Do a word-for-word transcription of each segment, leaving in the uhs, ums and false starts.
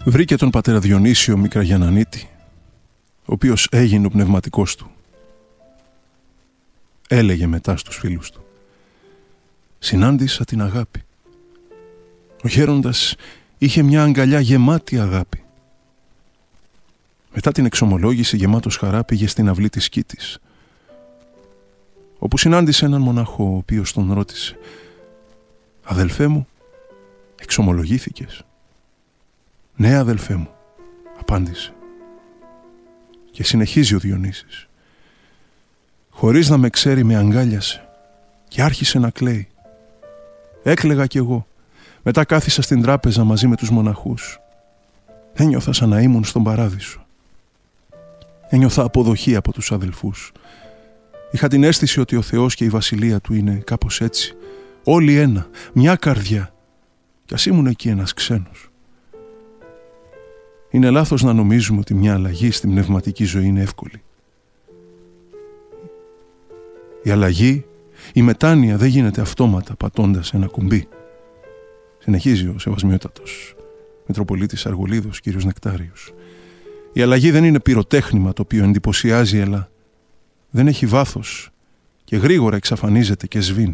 Βρήκε τον πατέρα Διονύσιο Μικραγιαννανίτη, ο οποίος έγινε ο πνευματικός του. Έλεγε μετά στους φίλους του: «Συνάντησα την αγάπη». Ο γέροντας είχε μια αγκαλιά γεμάτη αγάπη. Μετά την εξομολόγηση, γεμάτος χαρά, πήγε στην αυλή της Κήτης, όπου συνάντησε έναν μοναχό, ο οποίος τον ρώτησε: «Αδελφέ μου, εξομολογήθηκες?» «Ναι, αδελφέ μου», απάντησε. Και συνεχίζει ο Διονύσης: «Χωρίς να με ξέρει με αγκάλιασε και άρχισε να κλαίει. Έκλαιγα κι εγώ. Μετά κάθισα στην τράπεζα μαζί με τους μοναχούς. Ένιωθα σαν να ήμουν στον παράδεισο. Ένιωθα αποδοχή από τους αδελφούς. Είχα την αίσθηση ότι ο Θεός και η βασιλεία του είναι κάπως έτσι. Όλοι ένα, μια καρδιά. Κι ας ήμουν εκεί ένας ξένος. Είναι λάθος να νομίζουμε ότι μια αλλαγή στην πνευματική ζωή είναι εύκολη. Η αλλαγή, η μετάνοια δεν γίνεται αυτόματα πατώντας ένα κουμπί. Συνεχίζει ο Σεβασμιότατος Μητροπολίτης Αργολίδος, κύριος Νεκτάριος. Η αλλαγή δεν είναι πυροτέχνημα το οποίο εντυπωσιάζει, αλλά δεν έχει βάθος και γρήγορα εξαφανίζεται και σβήνει.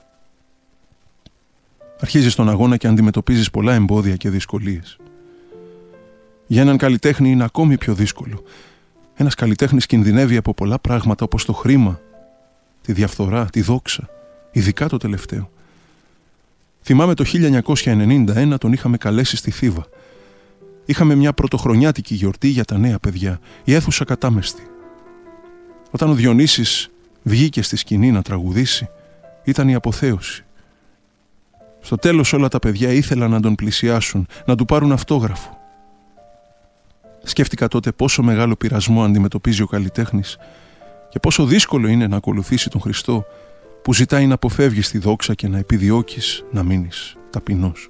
Αρχίζεις τον αγώνα και αντιμετωπίζεις πολλά εμπόδια και δυσκολίες. Για έναν καλλιτέχνη είναι ακόμη πιο δύσκολο. Ένας καλλιτέχνης κινδυνεύει από πολλά πράγματα, όπως το χρήμα, τη διαφθορά, τη δόξα, ειδικά το τελευταίο. Θυμάμαι το χίλια εννιακόσια ενενήντα ένα τον είχαμε καλέσει στη Θήβα. Είχαμε μια πρωτοχρονιάτικη γιορτή για τα νέα παιδιά, η αίθουσα κατάμεστη. Όταν ο Διονύσης βγήκε στη σκηνή να τραγουδήσει, ήταν η αποθέωση. Στο τέλος όλα τα παιδιά ήθελαν να τον πλησιάσουν, να του πάρουν αυτόγραφο. Σκέφτηκα τότε πόσο μεγάλο πειρασμό αντιμετωπίζει ο καλλιτέχνης και πόσο δύσκολο είναι να ακολουθήσει τον Χριστό, που ζητάει να αποφεύγεις τη δόξα και να επιδιώκεις να μείνεις ταπεινός.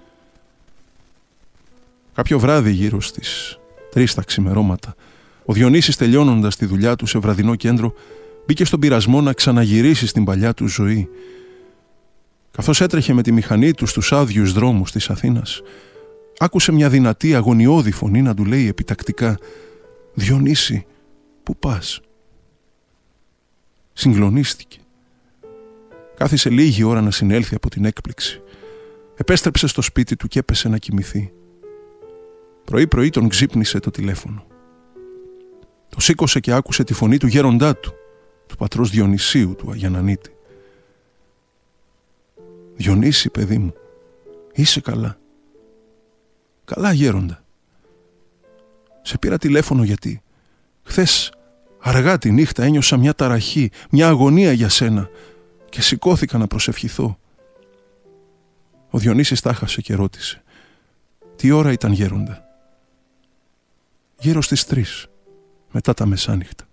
Κάποιο βράδυ, γύρω στις τρεις τα ξημερώματα, ο Διονύσης, τελειώνοντας τη δουλειά του σε βραδινό κέντρο, μπήκε στον πειρασμό να ξαναγυρίσει στην παλιά του ζωή. Καθώς έτρεχε με τη μηχανή του στους άδειους δρόμους της Αθήνας, άκουσε μια δυνατή αγωνιώδη φωνή να του λέει επιτακτικά: «Διονύση, πού πας?» Συγκλονίστηκε. Κάθισε λίγη ώρα να συνέλθει από την έκπληξη. Επέστρεψε στο σπίτι του και έπεσε να κοιμηθεί. Πρωί-πρωί τον ξύπνησε το τηλέφωνο. Το σήκωσε και άκουσε τη φωνή του γέροντά του, του πατρός Διονυσίου, του Αγιαννανίτη. «Διονύση, παιδί μου, είσαι καλά?» «Καλά, γέροντα. Σε πήρα τηλέφωνο γιατί χθες αργά τη νύχτα ένιωσα μια ταραχή, μια αγωνία για σένα και σηκώθηκα να προσευχηθώ». Ο Διονύσης τάχασε και ρώτησε: «Τι ώρα ήταν, γέροντα?» «Γύρω στις τρεις, μετά τα μεσάνυχτα».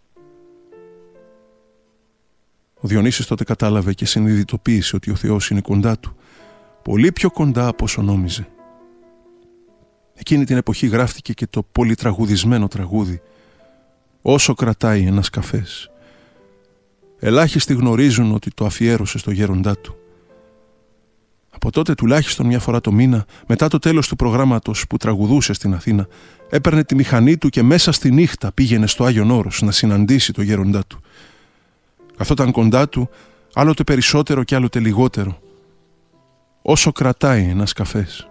Ο Διονύσης τότε κατάλαβε και συνειδητοποίησε ότι ο Θεός είναι κοντά του, πολύ πιο κοντά από όσο νόμιζε. Εκείνη την εποχή γράφτηκε και το πολυτραγουδισμένο τραγούδι «Όσο κρατάει ένας καφές». Ελάχιστοι γνωρίζουν ότι το αφιέρωσε στο γέροντά του. Από τότε, τουλάχιστον μια φορά το μήνα, μετά το τέλος του προγράμματος που τραγουδούσε στην Αθήνα, έπαιρνε τη μηχανή του και μέσα στη νύχτα πήγαινε στο Άγιον Όρος να συναντήσει το γέροντά του. Καθόταν κοντά του, άλλοτε περισσότερο και άλλοτε λιγότερο. Όσο κρατάει ένας καφές.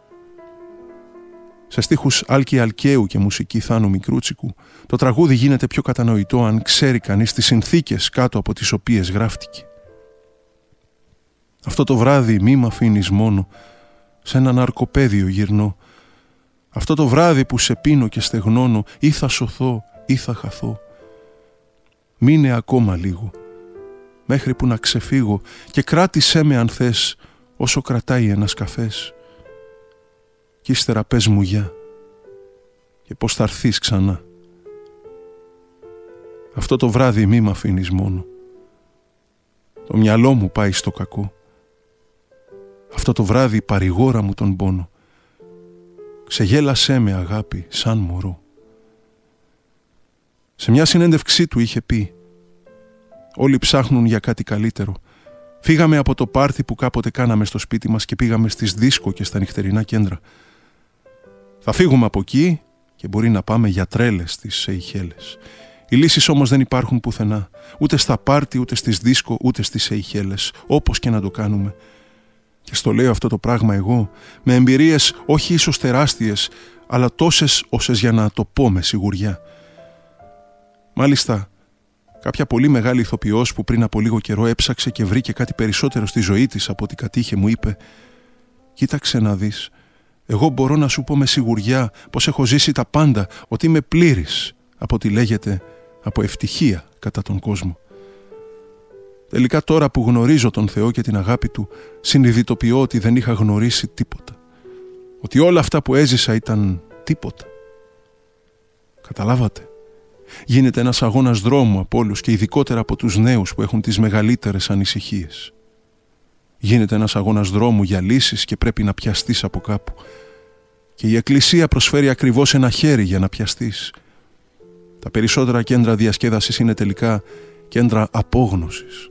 Σε στίχους Άλκη Αλκαίου και μουσική Θάνου Μικρούτσικου, το τραγούδι γίνεται πιο κατανοητό αν ξέρει κανείς τις συνθήκες κάτω από τις οποίες γράφτηκε. Αυτό το βράδυ μη μ' αφήνεις μόνο, σε έναν αρκοπέδιο γυρνώ. Αυτό το βράδυ που σε πίνω και στεγνώνω, ή θα σωθώ ή θα χαθώ. Μείνε ακόμα λίγο, μέχρι που να ξεφύγω, και κράτησέ με αν θες, όσο κρατάει ένας καφές. Κι ύστερα πες μου γεια και πως θα έρθεις ξανά. Αυτό το βράδυ μη μ' αφήνεις μόνο. Το μυαλό μου πάει στο κακό. Αυτό το βράδυ παρηγόρα μου τον πόνο. Ξεγέλασέ με αγάπη σαν μωρό. Σε μια συνέντευξή του είχε πει: «Όλοι ψάχνουν για κάτι καλύτερο. Φύγαμε από το πάρτι που κάποτε κάναμε στο σπίτι μας και πήγαμε στις δίσκο και στα νυχτερινά κέντρα. Θα φύγουμε από εκεί και μπορεί να πάμε για τρέλες στις Σεϊχέλες. Οι λύσεις όμως δεν υπάρχουν πουθενά, ούτε στα πάρτι, ούτε στις δίσκο, ούτε στις Σεϊχέλες, όπως και να το κάνουμε. Και στο λέω αυτό το πράγμα εγώ, με εμπειρίες όχι ίσως τεράστιες, αλλά τόσες όσες για να το πω με σιγουριά. Μάλιστα, κάποια πολύ μεγάλη ηθοποιός που πριν από λίγο καιρό έψαξε και βρήκε κάτι περισσότερο στη ζωή της από ό,τι κατήχε, μου είπε: «Κοίταξε να δεις, εγώ μπορώ να σου πω με σιγουριά πως έχω ζήσει τα πάντα, ότι είμαι πλήρης από ό,τι λέγεται από ευτυχία κατά τον κόσμο». Τελικά τώρα που γνωρίζω τον Θεό και την αγάπη Του, συνειδητοποιώ ότι δεν είχα γνωρίσει τίποτα. Ότι όλα αυτά που έζησα ήταν τίποτα. Καταλάβατε? Γίνεται ένας αγώνας δρόμου από όλους και ειδικότερα από τους νέους που έχουν τις μεγαλύτερες ανησυχίες. Γίνεται ένας αγώνας δρόμου για λύσεις και πρέπει να πιαστείς από κάπου. Και η Εκκλησία προσφέρει ακριβώς ένα χέρι για να πιαστείς. Τα περισσότερα κέντρα διασκέδασης είναι τελικά κέντρα απόγνωσης.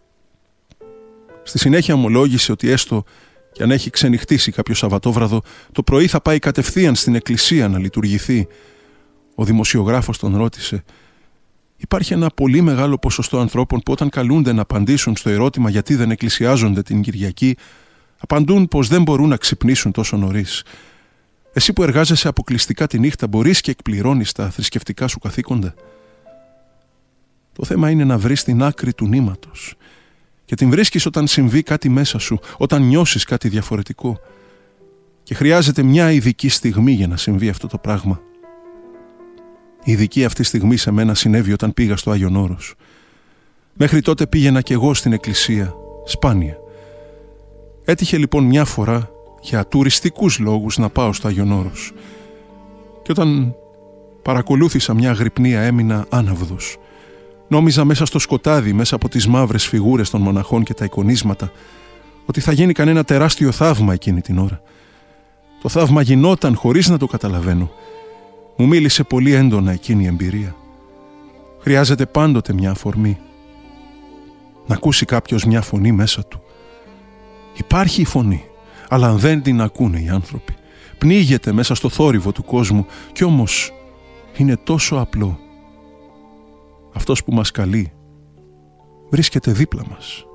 Στη συνέχεια ομολόγησε ότι έστω και αν έχει ξενυχτήσει κάποιο Σαββατόβραδο, το πρωί θα πάει κατευθείαν στην εκκλησία να λειτουργηθεί. Ο δημοσιογράφος τον ρώτησε: «Υπάρχει ένα πολύ μεγάλο ποσοστό ανθρώπων που όταν καλούνται να απαντήσουν στο ερώτημα γιατί δεν εκκλησιάζονται την Κυριακή, απαντούν πως δεν μπορούν να ξυπνήσουν τόσο νωρίς. Εσύ που εργάζεσαι αποκλειστικά τη νύχτα, μπορείς και εκπληρώνεις τα θρησκευτικά σου καθήκοντα?» Το θέμα είναι να βρεις την άκρη του νήματος. Και την βρίσκεις όταν συμβεί κάτι μέσα σου, όταν νιώσεις κάτι διαφορετικό. Και χρειάζεται μια ειδική στιγμή για να συμβεί αυτό το πράγμα. Η ειδική αυτή στιγμή σε μένα συνέβη όταν πήγα στο Άγιον Όρος. Μέχρι τότε πήγαινα κι εγώ στην εκκλησία, σπάνια. Έτυχε λοιπόν μια φορά για τουριστικούς λόγους να πάω στο Άγιον Όρος. Και όταν παρακολούθησα μια αγρυπνία έμεινα άναυδος. Νόμιζα μέσα στο σκοτάδι, μέσα από τις μαύρες φιγούρες των μοναχών και τα εικονίσματα, ότι θα γίνει κανένα τεράστιο θαύμα εκείνη την ώρα. Το θαύμα γινόταν χωρίς να το καταλαβαίνω. Μου μίλησε πολύ έντονα εκείνη η εμπειρία. Χρειάζεται πάντοτε μια αφορμή. Να ακούσει κάποιος μια φωνή μέσα του. Υπάρχει η φωνή, αλλά δεν την ακούνε οι άνθρωποι. Πνίγεται μέσα στο θόρυβο του κόσμου κι όμως είναι τόσο απλό. Αυτός που μας καλεί βρίσκεται δίπλα μας.